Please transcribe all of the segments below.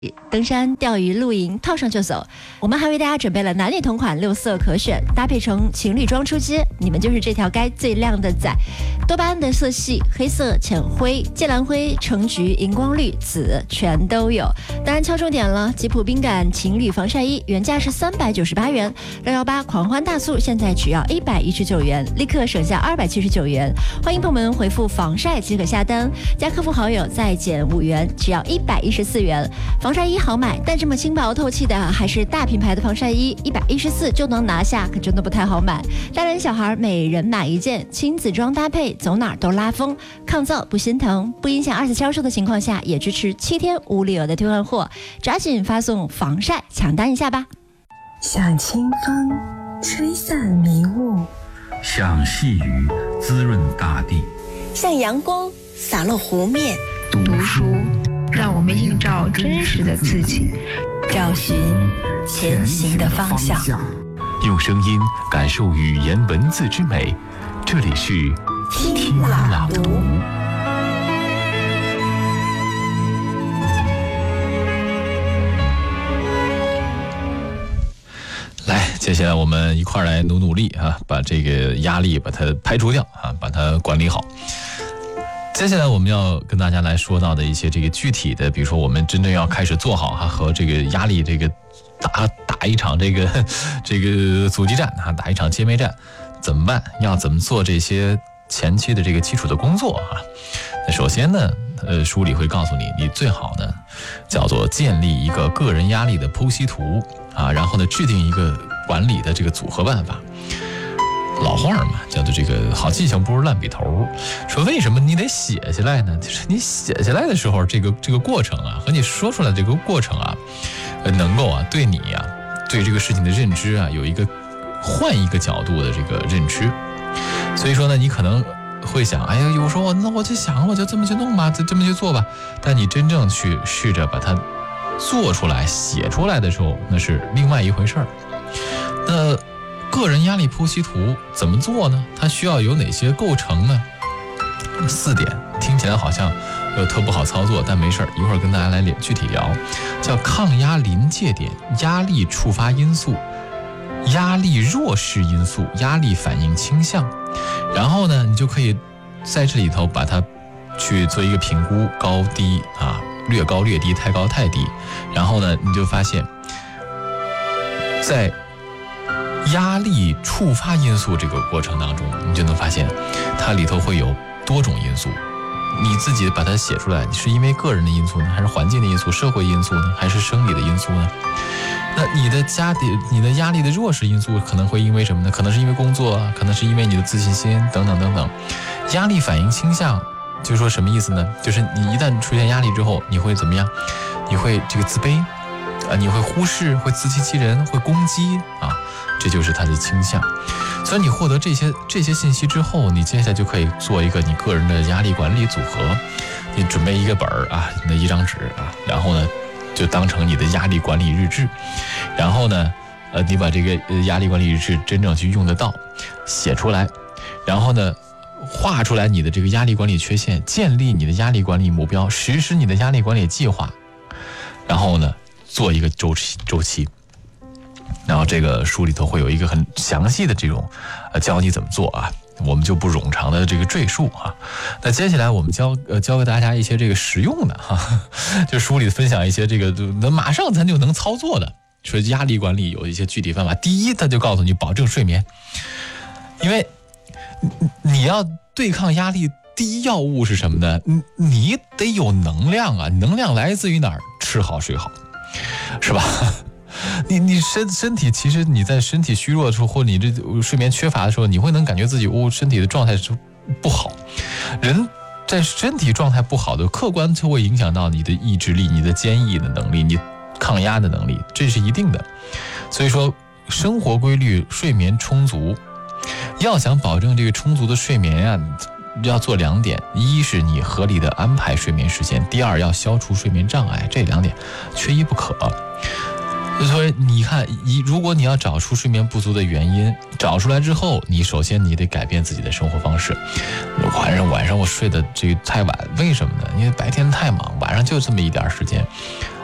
登山、钓鱼、露营，套上就走。我们还为大家准备了男女同款6色可选，搭配成情侣装出街，你们就是这条街最靓的仔。多巴胺的色系，黑色、浅灰、剑蓝灰、橙橘、荧光绿、紫，全都有。当然敲重点了，吉普冰感情侣防晒衣原价是398元，618狂欢大促，现在只要119元，立刻省下279元。欢迎朋友们回复防晒即可下单，加客服好友再减5元，只要114元。防晒衣好买，但这么轻薄透气的还是大品牌的防晒衣，114就能拿下，可真的不太好买。大人小孩每人买一件，亲子装搭配，走哪儿都拉风，抗造不心疼，不影响2次销售的情况下，也支持7天无理由的退换货。抓紧发送防晒抢单一下吧。 像清风吹散迷雾， 像细雨滋润大地， 像阳光洒落湖面。 读书让我们映照真实的自己， 找寻前行的方向， 用声音感受语言文字之美。这里是听朗读。 来，接下来我们一块来努力啊，把这个压力把它排除掉啊，把它管理好。接下来我们要跟大家来说到的一些这个具体的，比如说我们真正要开始做好和这个压力这个打一场这个阻击战啊，打一场歼灭战，怎么办？要怎么做这些前期的这个基础的工作啊？那首先呢，书里会告诉你，你最好呢叫做建立一个个人压力的剖析图啊，然后呢制定一个管理的这个组合办法。老话嘛，叫做这个好记性不如烂笔头。说为什么你得写下来呢？就是你写下来的时候，这个过程啊，和你说出来这个过程啊，能够啊对你啊对这个事情的认知啊有一个换一个角度的这个认知。所以说呢，你可能会想，哎呀，有时候那我就想，我就这么去弄吧，这么去做吧。但你真正去试着把它做出来、写出来的时候，那是另外一回事儿。那个人压力剖析图怎么做呢？它需要有哪些构成呢？4点，听起来好像特不好操作，但没事儿，一会儿跟大家来具体聊。叫抗压临界点、压力触发因素、压力弱势因素、压力反应倾向。然后呢，你就可以在这里头把它去做一个评估，高低啊，略高略低，太高太低。然后呢，你就发现在压力触发因素这个过程当中，你就能发现它里头会有多种因素。你自己把它写出来，是因为个人的因素呢，还是环境的因素、社会因素呢，还是生理的因素呢？那你的压力的弱势因素可能会因为什么呢？可能是因为工作啊，可能是因为你的自信心等等等等。压力反应倾向就是说什么意思呢？就是你一旦出现压力之后，你会怎么样？你会这个自卑啊，你会忽视，会自欺欺人，会攻击啊。这就是它的倾向。所以你获得这些信息之后，你接下来就可以做一个你个人的压力管理组合。你准备一个本儿啊，你的一张纸啊，然后呢就当成你的压力管理日志。然后呢你把这个压力管理日志真正去用得到写出来，然后呢画出来你的这个压力管理缺陷，建立你的压力管理目标，实施你的压力管理计划，然后呢做一个周期。然后这个书里头会有一个很详细的这种教你怎么做啊，我们就不冗长的这个赘述啊。那接下来我们教给大家一些这个实用的就书里分享一些这个马上咱就能操作的。说压力管理有一些具体方法，第一，他就告诉你保证睡眠，因为你要对抗压力，第一要务是什么呢？你得有能量啊，能量来自于哪儿？吃好睡好，是吧？你身体，其实你在身体虚弱的时候，或你这睡眠缺乏的时候，你会能感觉自己身体的状态是不好。人在身体状态不好的，客观就会影响到你的意志力、你的坚毅的能力、你抗压的能力，这是一定的。所以说，生活规律、睡眠充足，要想保证这个充足的睡眠啊，要做2点：一是你合理的安排睡眠时间；第二，要消除睡眠障碍。这2点缺一不可。所以你看，如果你要找出睡眠不足的原因，找出来之后，你首先你得改变自己的生活方式。晚上我睡得这个太晚，为什么呢？因为白天太忙，晚上就这么一点时间。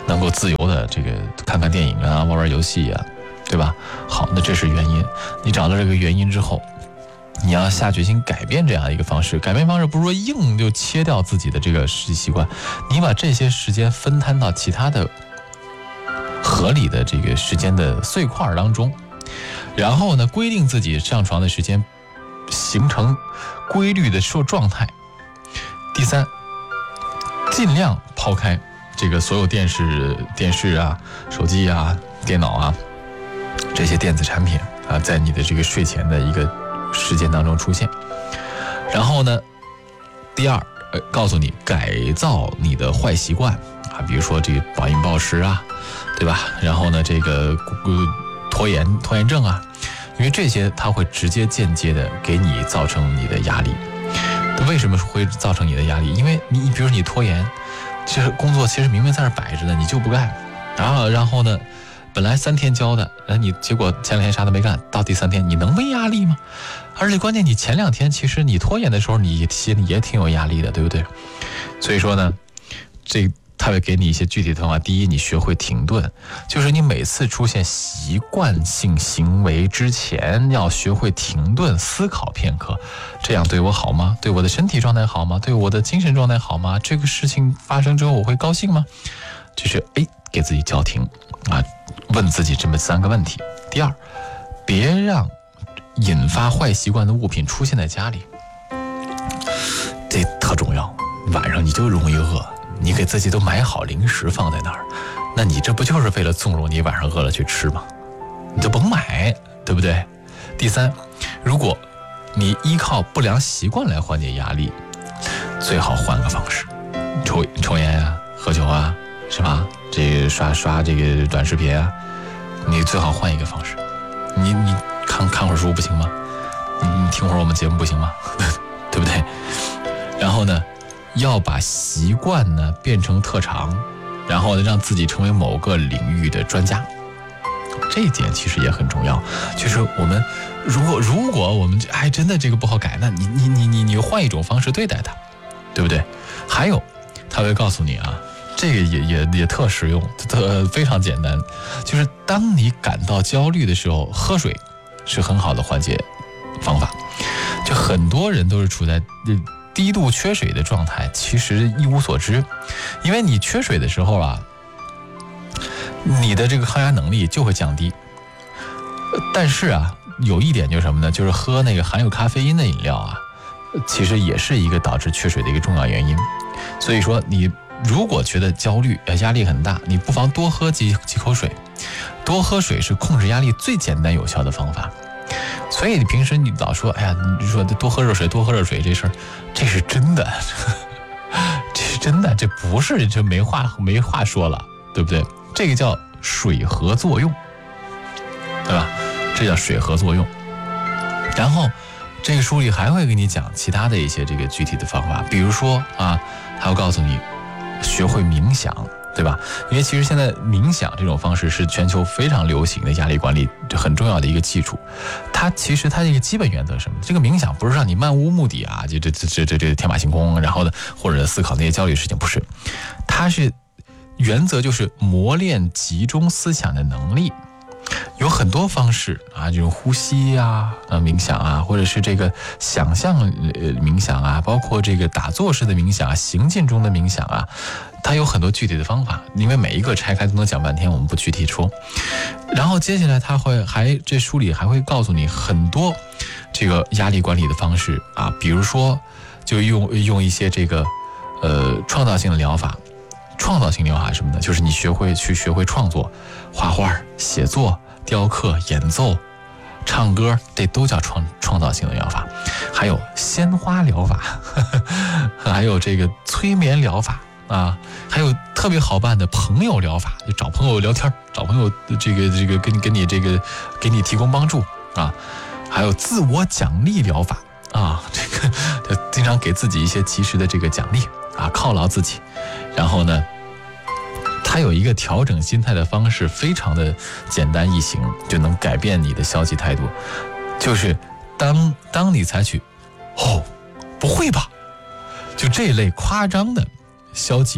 能够自由的这个看看电影啊，玩玩游戏啊，对吧？好，那这是原因。你找到这个原因之后，你要下决心改变这样一个方式。改变方式不是说硬就切掉自己的这个习惯，你把这些时间分摊到其他的合理的这个时间的碎块当中，然后呢，规定自己上床的时间，形成规律的状态。第三，尽量抛开这个所有电视啊、手机啊、电脑啊这些电子产品啊，在你的这个睡前的一个时间当中出现。然后呢，第二，告诉你改造你的坏习惯啊，比如说这个暴饮暴食啊，对吧？然后呢，这个拖延症啊，因为这些它会直接间接的给你造成你的压力。为什么会造成你的压力？因为你比如说你拖延，其实工作其实明明在那摆着呢，你就不干，然后呢，本来3天交的，你结果前2天啥都没干，到第3天你能没压力吗？而且关键你前2天其实你拖延的时候，你心里也挺有压力的，对不对？所以说呢，他会给你一些具体的方法。第一，你学会停顿，就是你每次出现习惯性行为之前，要学会停顿思考片刻，这样对我好吗？对我的身体状态好吗？对我的精神状态好吗？这个事情发生之后我会高兴吗？就是给自己叫停啊，问自己这么3个问题。第二，别让引发坏习惯的物品出现在家里，这特重要。晚上你就容易饿，你给自己都买好零食放在那儿，那你这不就是为了纵容你晚上饿了去吃吗？你就甭买，对不对？第三，如果你依靠不良习惯来缓解压力，最好换个方式，抽烟啊，喝酒啊，是吧？这个刷这个短视频啊，你最好换一个方式。你看会儿书不行吗？你听会儿我们节目不行吗？对不对？然后呢，要把习惯呢变成特长，然后呢让自己成为某个领域的专家，这一点其实也很重要。就是我们如果我们真的这个不好改，那你换一种方式对待它，对不对？还有他会告诉你啊，这个也特实用，非常简单，就是当你感到焦虑的时候，喝水是很好的缓解方法。就很多人都是处在低度缺水的状态，其实一无所知，因为你缺水的时候啊，你的这个抗压能力就会降低。但是啊，有一点就是什么呢？就是喝那个含有咖啡因的饮料啊，其实也是一个导致缺水的一个重要原因。所以说，你如果觉得焦虑、压力很大，你不妨多喝几口水。多喝水是控制压力最简单有效的方法。所以你平时你老说，你说多喝热水这事儿，这是真的，这是真的，这不是这没话说了，对不对？这个叫水合作用，对吧？这叫水合作用。然后这个书里还会给你讲其他的一些这个具体的方法，比如说啊，还要告诉你学会冥想，对吧？因为其实现在冥想这种方式是全球非常流行的压力管理很重要的一个基础。它这个基本原则是什么？这个冥想不是让你漫无目的啊，这天马行空，然后呢或者思考那些焦虑的事情，不是。它是原则就是磨练集中思想的能力。有很多方式啊，这种呼吸啊、冥想啊，或者是这个想象冥想啊，包括这个打坐式的冥想啊、行进中的冥想啊，它有很多具体的方法。因为每一个拆开都能讲半天，我们不具体说。然后接下来这书里还会告诉你很多这个压力管理的方式啊，比如说就用一些这个创造性的疗法。创造性疗法什么的，就是你学会创作，画画、写作、雕刻、演奏、唱歌，这都叫创造性的疗法。还有鲜花疗法，还有这个催眠疗法啊，还有特别好办的朋友疗法，就找朋友聊天，找朋友这个跟你这个给你提供帮助啊。还有自我奖励疗法啊，这个经常给自己一些及时的这个奖励啊，犒劳自己。然后呢，它有一个调整心态的方式，非常的简单易行，就能改变你的消极态度。就是当你采取不会吧，就这类夸张的消极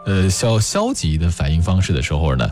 消极的反应方式的时候呢，